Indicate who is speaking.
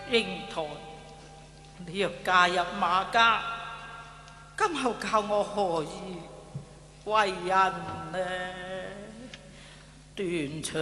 Speaker 1: 英台，你若嫁入馬家，今後教我何以為人呢？斷腸